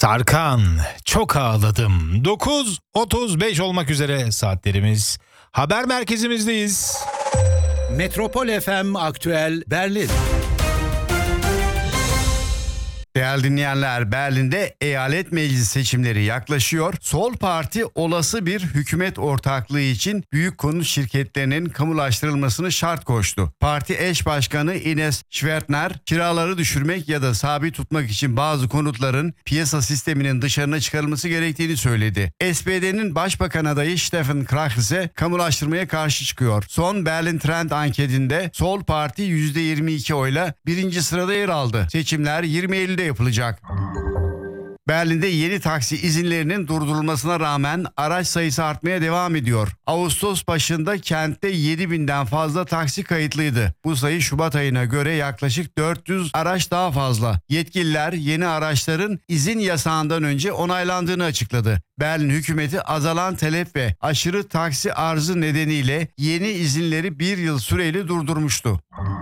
Tarkan, çok ağladım. 9.35 olmak üzere saatlerimiz. Haber merkezimizdeyiz. Metropol FM Aktüel Berlin. Değerli dinleyenler, Berlin'de eyalet meclis seçimleri yaklaşıyor. Sol Parti olası bir hükümet ortaklığı için büyük konut şirketlerinin kamulaştırılmasını şart koştu. Parti eş başkanı Ines Schwertner, kiraları düşürmek ya da sabit tutmak için bazı konutların piyasa sisteminin dışarına çıkarılması gerektiğini söyledi. SPD'nin başbakan adayı Steffen Krach ise kamulaştırmaya karşı çıkıyor. Son Berlin Trend anketinde Sol Parti %22 oyla birinci sırada yer aldı. Seçimler 20 Eylül'de yapılacak. Berlin'de yeni taksi izinlerinin durdurulmasına rağmen araç sayısı artmaya devam ediyor. Ağustos başında kentte 7.000'den fazla taksi kayıtlıydı. Bu sayı Şubat ayına göre yaklaşık 400 araç daha fazla. Yetkililer yeni araçların izin yasağından önce onaylandığını açıkladı. Berlin hükümeti azalan talep ve aşırı taksi arzı nedeniyle yeni izinleri bir yıl süreyle durdurmuştu.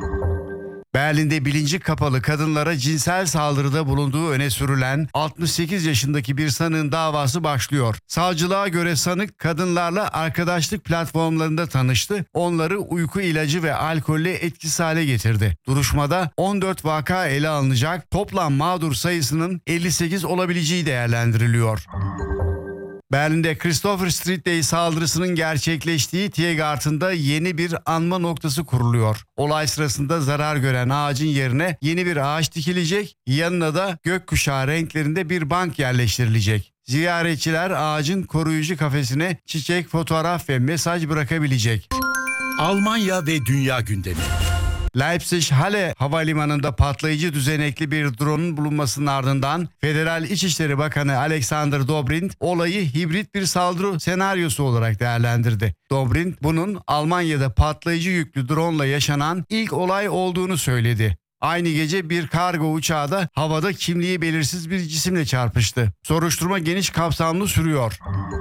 Berlin'de bilinci kapalı kadınlara cinsel saldırıda bulunduğu öne sürülen 68 yaşındaki bir sanığın davası başlıyor. Savcılığa göre sanık kadınlarla arkadaşlık platformlarında tanıştı, onları uyku ilacı ve alkolle etkisiz hale getirdi. Duruşmada 14 vaka ele alınacak, toplam mağdur sayısının 58 olabileceği değerlendiriliyor. Berlin'de Christopher Street Day saldırısının gerçekleştiği Tiergarten'da yeni bir anma noktası kuruluyor. Olay sırasında zarar gören ağacın yerine yeni bir ağaç dikilecek, yanına da gökkuşağı renklerinde bir bank yerleştirilecek. Ziyaretçiler ağacın koruyucu kafesine çiçek, fotoğraf ve mesaj bırakabilecek. Almanya ve dünya gündemi. Leipzig-Halle havalimanında patlayıcı düzenekli bir drone'un bulunmasının ardından Federal İçişleri Bakanı Alexander Dobrindt olayı hibrit bir saldırı senaryosu olarak değerlendirdi. Dobrindt bunun Almanya'da patlayıcı yüklü drone'la yaşanan ilk olay olduğunu söyledi. Aynı gece bir kargo uçağı da havada kimliği belirsiz bir cisimle çarpıştı. Soruşturma geniş kapsamlı sürüyor.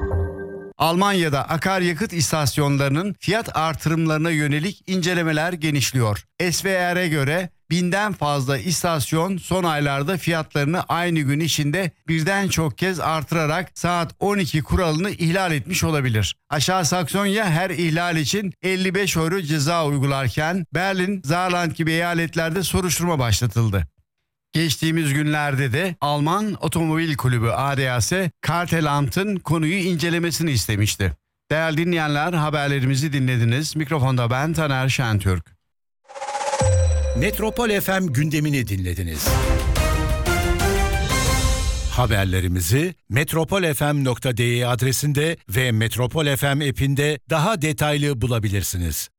Almanya'da akaryakıt istasyonlarının fiyat artırımlarına yönelik incelemeler genişliyor. SVR'e göre 1000'den fazla istasyon son aylarda fiyatlarını aynı gün içinde birden çok kez artırarak saat 12 kuralını ihlal etmiş olabilir. Aşağı Saksonya her ihlal için 55 euro ceza uygularken Berlin, Saarland gibi eyaletlerde soruşturma başlatıldı. Geçtiğimiz günlerde de Alman Otomobil Kulübü ADAC, Kartelamt'ın konuyu incelemesini istemişti. Değerli dinleyenler, haberlerimizi dinlediniz. Mikrofonda ben Taner Şentürk. Metropol FM gündemini dinlediniz. Haberlerimizi metropolfm.de adresinde ve Metropol FM app'inde daha detaylı bulabilirsiniz.